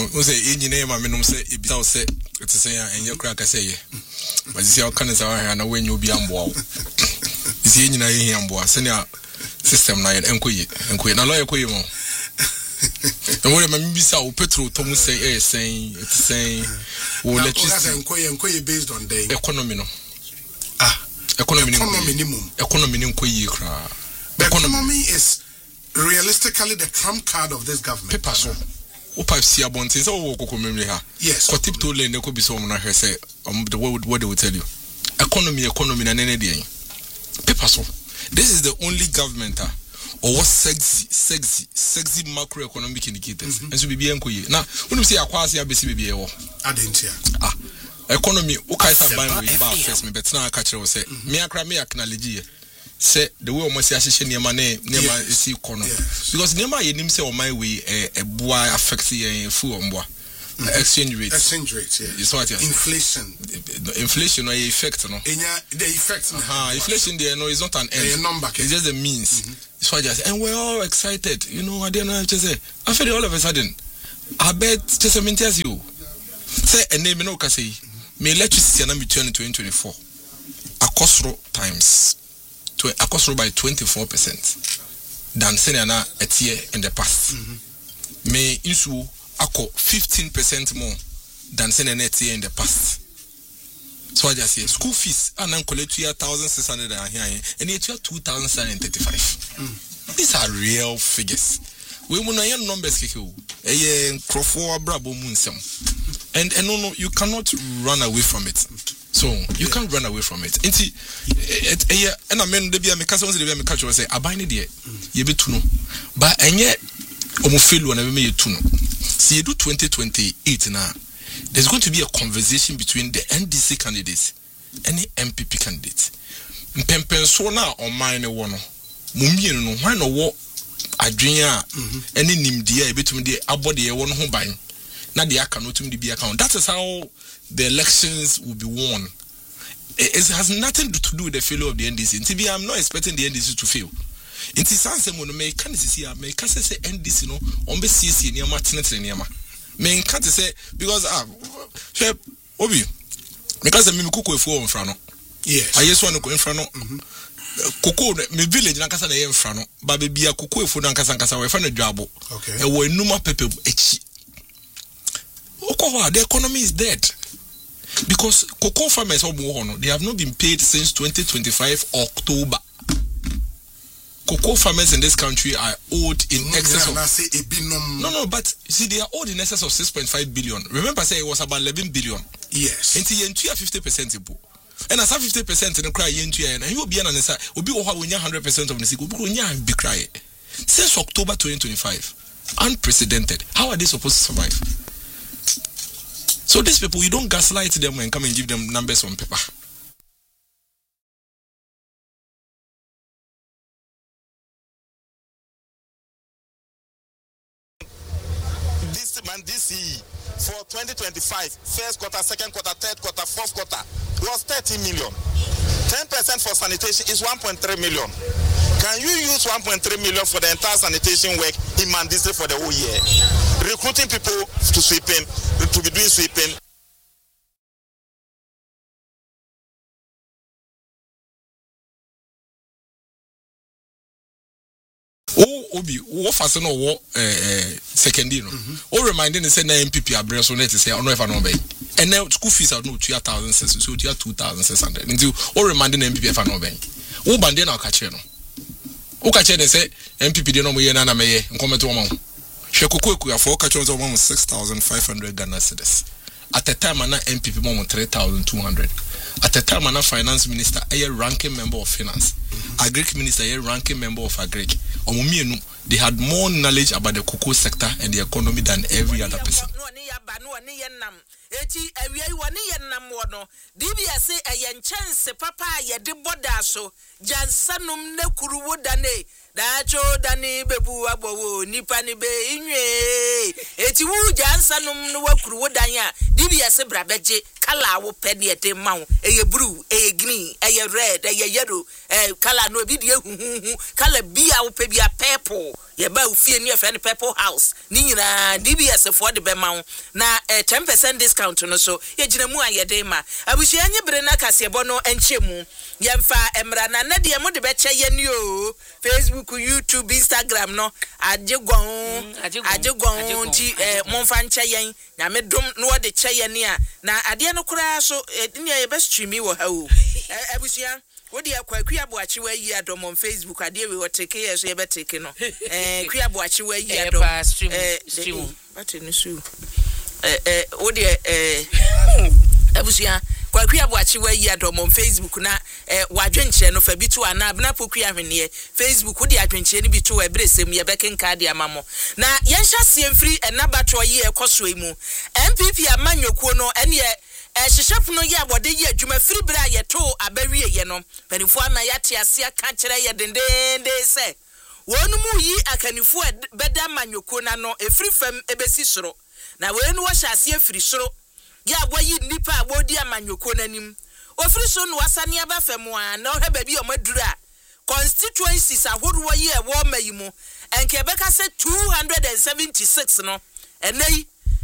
we say engineer ma me no say e bi say it say enye kra ka say ye but you see how can say na when you be ambo you see engineer here ambo senior system na enkoye na lawyer koye mo and when me be say petrol to say saying it's saying electricity enkoye based on the economy no economy minimum economy nkoye kra economy is realistically the trump card of this government. Paper so pipe see abontin so wo kokko memle ha. Yes. Ko tip to lane ko bi so na hwe say what they will tell you. Economy na nene dey. Paper so. This is the only government or what sexy macroeconomic indicators. And so bibi enkoye. Na wonu say akwase abesi bibi e wo. Adentia. Economy o kai sa ban we ba first me bet na ka kire wo say me akra me acknowledge say the way almost association niema is econo because niema ye nim say o my way e boa affect ye fu omboa exchange rate yeah. So what inflation no effect no the effect inflation there no is not an end number it's just a means so I just and we're all excited you know I don't know to say I feel all of a sudden I bet just a minute as you say a name no ka say me electricity na between 2024 akosro times across by 24% than Senana a year in the past. May issue 15% more than Senana a year in the past. So I just say school fees and then collect 1,600 and it's 2,735. These are real figures. We will know numbers and no, you cannot run away from it. So you can't run away from it. And I mean, the cousin the culture say, I buy it ye be to know. But and yet, feel when I may to know. See, you do 2028 now. There's going to be a conversation between the NDC candidates and the MPP candidates. Mpempen so now on mine one. Mumbi no why no what adwenya any nimdia between the abode ye one ho ban. Na the account to be account. That is how the elections will be won. It has nothing to do with the failure of the NDC. TV, I'm not expecting the NDC to fail. In Tisanse mono me can see me can say NDC no on be CC near Martinez near ma. Me can't say because Obi me can say me kuko efu on frano. Yes. I just want to go in frano. Koko me village na kasa na ye frano. Ba be bia koko efu na kasa we fa na dwabo. Okay. E wo enuma pepe echi. The economy is dead because cocoa farmers they have not been paid since 2025 October. Cocoa farmers in this country are owed in excess of no, but see they are owed in excess of 6.5 billion. Remember, I said it was about 11 billion. Yes. Until you 50%, and as 50% in the cry, and you will be an answer. Will be 100% of the sick. Will be crying since October 2025. Unprecedented. How are they supposed to survive? So these people, you don't gaslight them and come and give them numbers on paper. This year for 2025, first quarter, second quarter, third quarter, fourth quarter was 30 million. 10% for sanitation is 1.3 million. Can you use 1.3 million for the entire sanitation work in Mandisi for the whole year? Recruiting people to sweeping, to be doing sweeping. Obi, what fasten or second year? Oh, reminding the same MPP address on it to say, I don't know if I know. And now school fees are no 2,000, so 2,600. And you all reminding MPP if I know. Oh, Bandana catch you. Oh, catch you say MPP didn't know me and I may come to one. Shekuku, for catchers of 6,500 Ghana cedis. At the time, I'm MPP mom 3,200. At the time, I'm finance minister, a ranking member of finance. Agric minister, a ranking member of Agric. They had more knowledge about the cocoa sector and the economy than every other person. Dacho dani bebu abowo nipa ni be inwe eti wu jansanum no wakuru wodanya DBS brabeje kala wo pede ete mawo eye blue eye green eye red eye yellow kala no bi de huhu kala bia wo pe bia purple ye ba ufie ni afa ne Purple House ni nyina DBS for the bema na 10% discount no so ye gina mu ayede ma abushia nye bere na kasebo no enchemu yemfa emra na de mu de beche ye ni o Facebook, YouTube, Instagram no ajegon ti monfa nche yen na medom no de che ye ni a na ade no kura so ni ye be stream wo ha o abushia wodi akwa Boachi wa yi adom on Facebook ade we woteke yeso ye beteke no kwa Boachi wa yi adom stream but ni su wodi abusia kwa Boachi wa yi adom on Facebook na wadwenche no fa bitu ana abna pokua hwene Facebook wodi adwenche ni bitu wa bresem ye bekenka de amamo na yenhya siemfiri enabato yi ekoso emu MPP amanyokuo no ene hyehyɛpo no yɛ abɔde yɛ adwuma firi bra yɛ to abawie yɛ no panifo ama yɛate ase aka kyerɛ yɛ dendende sɛ wɔn mu yi akanifo bɛda manyoko na no efiri fam ebesi soro na wɔn no wɔhyɛ ase efiri soro yɛ abɔyi nipa abɔdi amanyoko nanim ofiri so no wasane aba fam a na ɔhɛ baabi ɔmaduru a constituencies ahorow yi ɛwɔ ma yi mu enke bɛka sɛ 276 no ɛnɛyi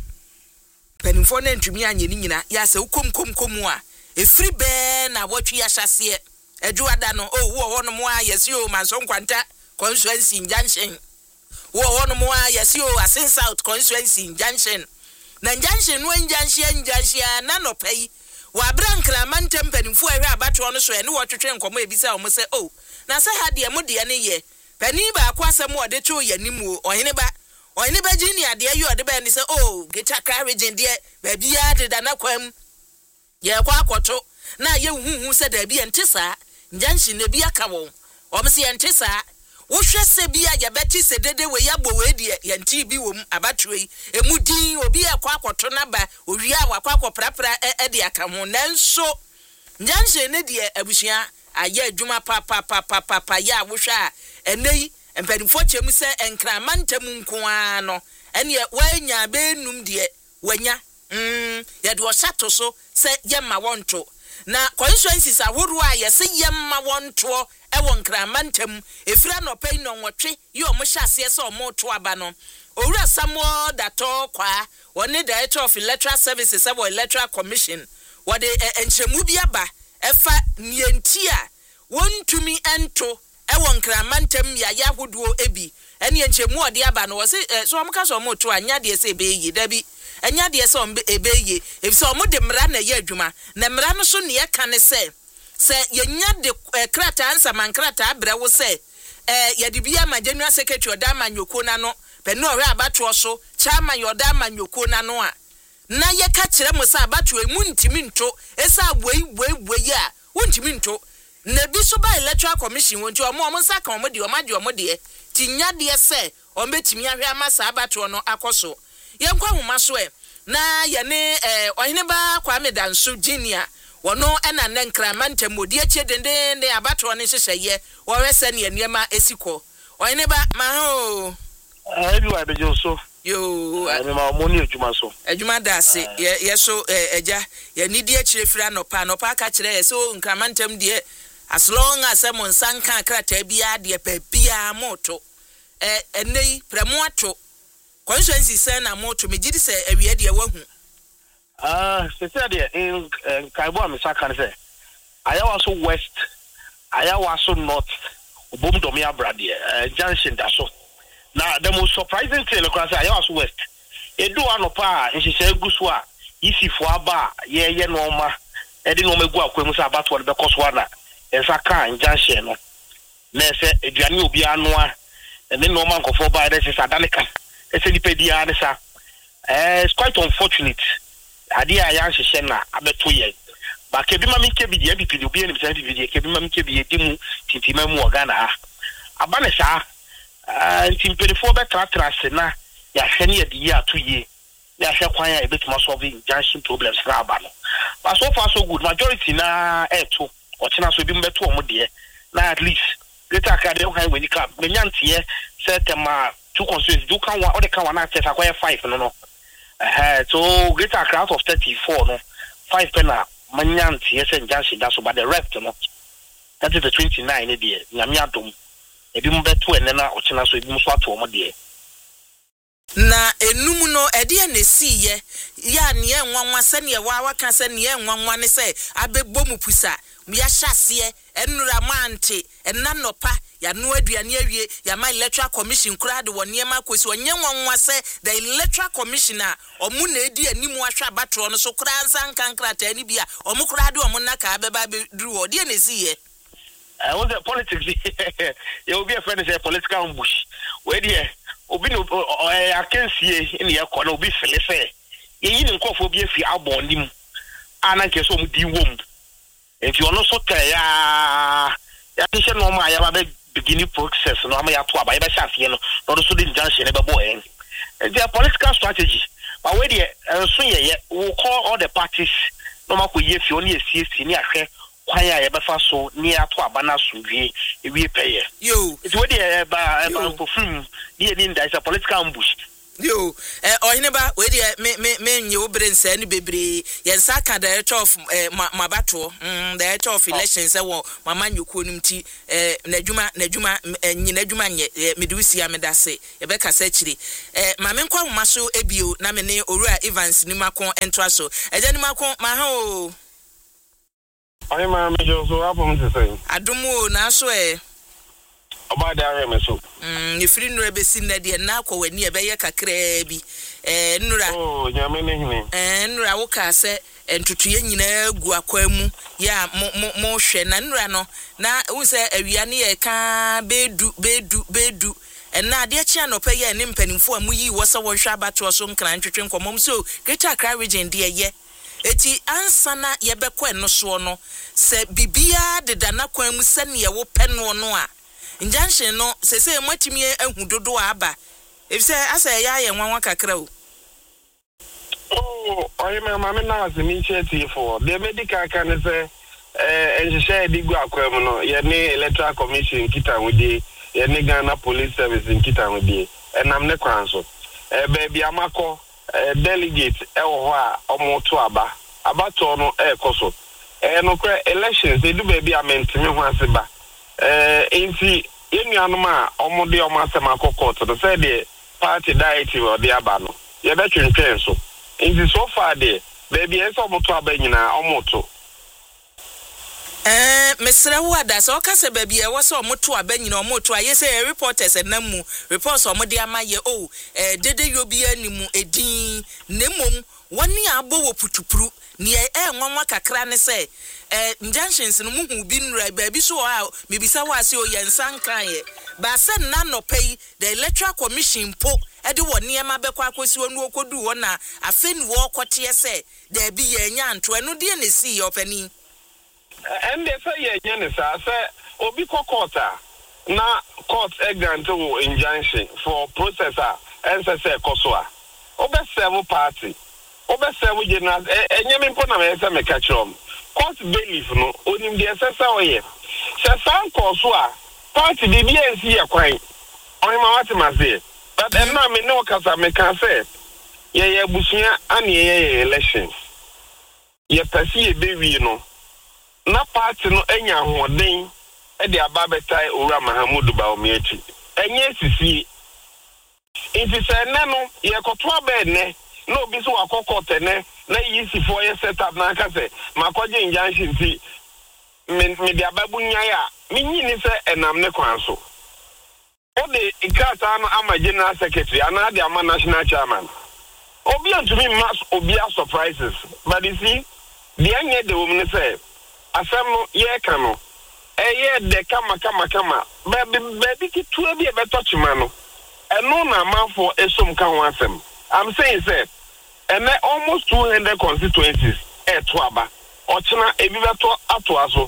penifo na ntumi anye ni nyina ya se ukom a efiri be na wotwe ya hyase adwuada no wo no mo a yesi o manso nkwanta constituency junction wo no mo a yesi o Asin South constituency junction na junction no junction na no pay wa brankra mantem penifo ahwe abato no so e ne wotwetwe nkomo ebisa o mo se na se ha de mo de ne ye pani ba akwa asem o de to yanimu ohene ba jini ade ayo ade ba ni se geta carriage de ba bia de dana kwam ye kwa akoto na ye huhu se da bia ntesa njanshi ne bia ka won o mse ye ntesa wo hwe se bia ye beti se dede we ya bo we de ye nti bi wom abatoi emudin obi ye kwa akoto na ba owia wa kwa akoprapra de aka ho nanso njanshi ne de abusua aye adwuma pa ya wo hwe a enei empanifo chemu se enkramantam nkoa no ene wanya benum de wanya ye de osato so se yemma wonto na constituencies ahoro a ye se yemma wonto e won nkramantam efira no pay no nwotwe ye omo hyase se omo to aba no owura Samuel Dato kwa woni director of electoral services abo electoral commission wode enchemu bi aba efa nienti a wontumi ento ewon kramantam ya yahoduo ebi ene enchemu ode aba no se so omka so mo to anya de se ebeyi dabi anya de se ebeyi efise omo de mra na ye adwuma na mra no so ne ye kane se yenya de krata ansa man krata abrewo se ye de bia ma general secretary oda manyoko na no penu ore abato so chairman yoda manyoko na no a na ye ka kire mo se abato emu ntimi nto esa wei a wontimi nto na bi so ba electoral commission wonti omo saka omo de omo de tinya de se o betimi ahwe amasa abato no akoso yenkwa homa so na ye ne ohene ba Kwame Danso Junior wono ena ne nkramanta modi ache dendende abato ne hyehye wo rese ne niema esiko ohene ba ma ho ebi wa bejo so yo me ma moni adwuma so adwuma da se ye so eja ye ni de akire fira no pa ka kire ye so nkramantam de as long as someone sanka krata bia de bia moto enei premo ato constituency say na moto megidi say awie de wahu se say de in Kaibo amsaka ne say ayawa so west ayawa so north obom domi abrade junction da so na the most surprising thing because ayawa so west edu anopa nhihye eguso a isifo aba ye normal edi no megu akwemu say abato de bekoso na esa kan junction no na se eduane obi anu a ene normal nkofo ba de se sadaneka ese lipedia ne sa it's quite unfortunate ade a yan hyehyɛ na abeto ye ba kebi ma minke bi de bi obi ene bi de kebi ma minke bi edimu tintima mu ogana aba ne sa ntimpelefo be trase na ya hwɛ ne de ya to ye ya hwɛ kwan ya ebetuma solving junction problems na aba no but so far so good majority na eto ochina so bi mbeto omo de na at least greater academy high when you come menyantie setema two constituencies do can one or the can one access acquire 5 no so greater crowd of 34 no 5 pena menyantie se junction that so but the rest no that is the 29 there nyame adom ebi mo beto ene na ochina so ebi mo so ato mo de na enum no ede na siye ya ne enwanwa se ne wa ka se ne enwanwa ne se abegbo mu pusa ya hyase enura mante enanopa ya no aduane awie ya ma electoral commission kura de woni ma kosi onye nwanwa se the electoral commissioner omu na edi animu ahwa batro no so kura nsanka nkrata ni bia omu kura de omu na ka abeba be duru ode na siye was the politics you will be a friend is a political ambush where there obi no I can see in the corner obi fele say ye yin nkofo bi afi abonim ana nke so mu di wom if you are not so ya tinse no ma ya ba beginning process no ama ya to aba ya ba shafe no no so the junction e be boy the political strategy but where there so ye we call all the parties no ma ko ye fi oni esi ni ahwe kwaya ya befa so ni ato abana sundwe ewie peye yo it's where the ba perfume the is a political ambush yo ohineba we de me nye obrensa ni bebre yensa ka director of mabato director of elections wo mama nyuko nimti nadwuma nye medusi amedase e be kasa chiri mame nkwa homa so ebio na me ne Owura Evans ni makon entra so eje ni makon ma ha o I ma me jo so apom te say adumu na so oba da me so ni free nura be sin na de na akọ wani e be ye kakra bi nura oh nyame ne hine nura wo ka se entutuye nyina gu akwa mu ya mo hwe na nura no na wo se awia ne ye ka bedu na ade chi anopa ye ne mpanimfo amu yi wo se wo hwe abato so nkran twetwe nkomom so Greater Accra region de ye eti ansana ye be kwa no so no se bibia de dana kwa mu se ne ye wo peno no a injunction no se matimi ahudodo aba efise asa ya ye nwanwa kakra o oye ma me na as initiative for the medical can say enhye di gu akwam no ye ne electoral commission kita wudi ye ne Ghana police service kita wudi enam ne kwan so baby amako delegate ho a omoto abato no ekoso no kra elections they do baby amentime ho aseba enti enuanum a omode omasema court no say the party diety or the abano ye be twentwen so enti so far there baby enso omoto abanyina omoto mesra wada so kase baby e wo so omoto abanyina omoto aye say reporters enamu reports omode amaye dede yobi animu edin nemom woni abo wo putupuru ni nwanwa kakra ne say injunctions no muhu bi nura baby so a mebisa wase o yensa nkan ye ba se na no pay the electoral commission po ede woni ema bekwa akosi wonu okodu wo na afeni wo kote se da bi ye nya anto eno de na si opani and they say ye nya ne sa say obi kokota na court grant wo injunction for processor NSS kosoa obe serve party obe serve general enyeme mpo na me say me catch court bailiff no onim de sesa oye se san koso a party de bi ensi ye kwan onye ma wati maze but na me no kasa me kan say ye busuya ani ye elections ye pasi ye bewi no na party no enya hoden e de ababetai Owura Mahamudu Bawumia enye sisi inti se ne no ye koto abene no bi so akokọ ne na yisi for ye set up na aka se makoje injunction ti me dia babu nyaya me nyini se enam ne kwan so o de ikata no ama general secretary ana de ama national chairman obi antumi mas obi surprises but you see the anye de woman say asem no ye ka no eye de kama baby ki tu e bi e beto chima no eno na manfo esom ka ho asem I'm saying say and almost 200 constituencies to aba ochina ebi beto ato aso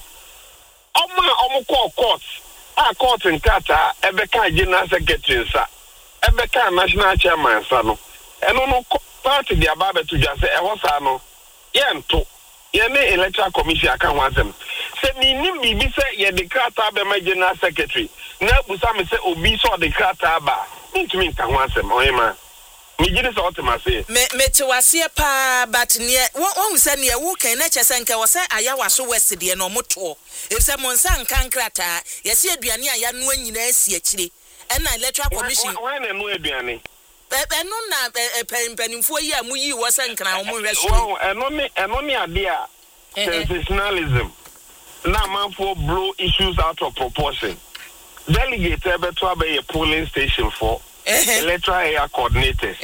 omo court court in Kata ebeka general secretary sa ebeka national chairman sa no eno no party dia ba beto dwa se eho sa no ye nto ye ne electoral commission aka ho asem se ni bibi se ye de Kata be ma general secretary na busa me se obi so de Kata ba ntumi nka ho asem oyema Me gidi so otemase. Me te wase pa but near won say near wo kan na chese nka wo say ayawa so west de no moto. If say monsa nka nkrata, yesi aduane aya no anyina asi akire. Na electoral commission. Why na no aduane? Eno na penimfo yi amuyi wo say nkran wo hweso. Well, eno me ade a sensationalism. Na manfo blow issues out of proportion. Delegate ebeto abe a polling station for electoral area coordinators.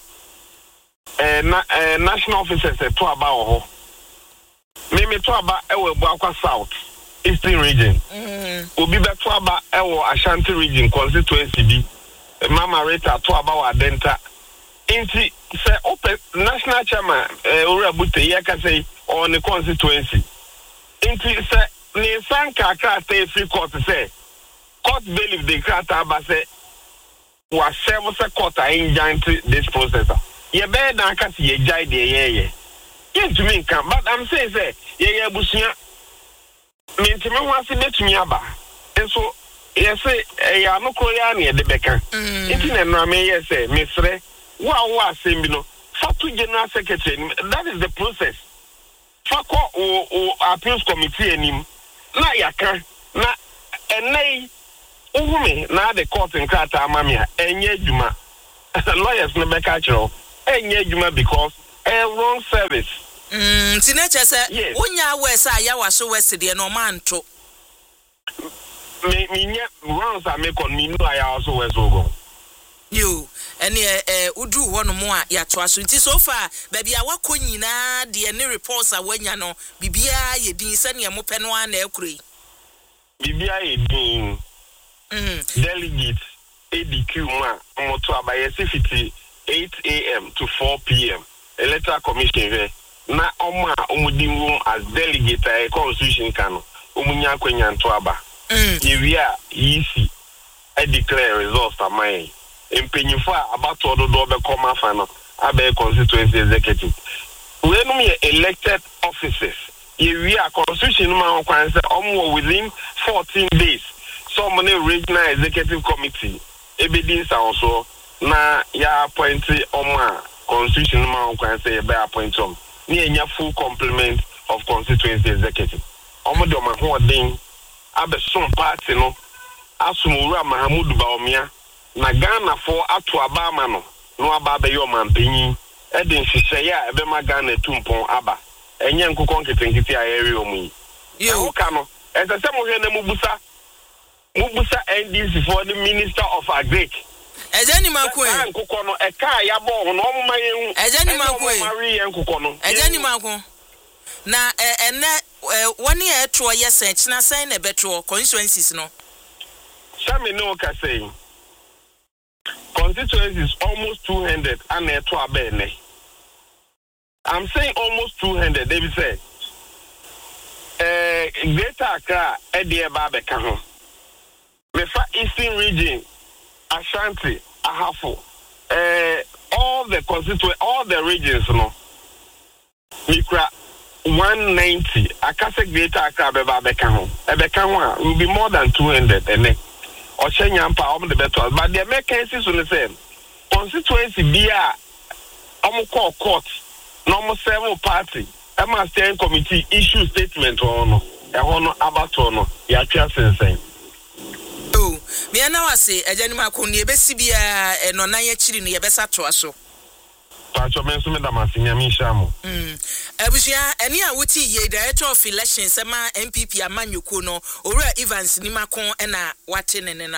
National officers to about me to about Buakwa South Eastern region. Obi be to about Ashanti region constituency B. Mama Rita to about Adenta. Inti say open national chairman Urabute yaka say on the constituency. Inti say ni sanka kate free court say court bailiff the kata ba say was several quarter in giant this process. Ye be na kasi ye jai de ye. Yes to me can but I'm saying say ye busia me ntime ho ase betumi aba. Enso ye say ya no koya na ye de beka. Enti na no me ye say me sre wa asem no fatu general secretary that is the process. Fako o appeals committee enim na yaka na enai uhume na the court in Krata amamia enye juma lawyers no beka chiro enye juma because wrong service tinache se wonya wesa ayawa so west de no manto me nye rounds are make on me no ayawa so west go you ene udu hono mo a ya to aso nti so far baby awakọ nyina de ne reports a wanya no bibia ye din se ne mo pe no a na ekurei bibia ye din delegate ADQ ma moto abaye 8 a.m. to 4 p.m. Electoral Commission here. Na oma omudinwum as delegate a constitution kano. Omunya kwenya nto aba. Yewia yisi I declare results amai. Empenyifo abato ododo be come afa no abe constituency executive. When we elected officers, yewia constitution ma kwan say omo within 14 days. Some regional executive committee ebedin also na ya appoint oma constitution man can say be appoint on ni enya full complement of constituency executive omo de ma ho den abeson party no asumura Mahamudu Baomia na Ghana for atu abama no aba be yo manpanyin e de nhihye ya ebe ma Ghana tumpon aba enye nkukon ketenkiti ayere omu yo ka no e se mo hwe na mubusa NDC for the Minister of Agric. Ejani makwe. Nkukono eka ya bo no omma yen. Ejani makwe. Mari yen nkukono. Ejani makwo. Na ene woni e to ye search na sign na betro constituencies no. Sami no ka say. Constituencies almost 200 and e to abene. I'm saying almost 200 they be say. Greater Accra e de ba be ka ho. Mefa Eastern region, Ashanti, Ahafo, all the regions, no. Mikra 190. Akase Greater Accra beba beka ho will be more than 200. Ene. Ochenyampa om the better. But the Americans on the same constituency bia court, normal several party. Emma steering committee issue statement or no. About no. Ya sense. Me na wase ejani makoni ebesi bia no nan ya chiri ne yebesa to aso pacho menso me da masinya mi shamo abusia eni a wuti ye director of elections ma MPP amanyuko no owura Evans ni makon na wate ne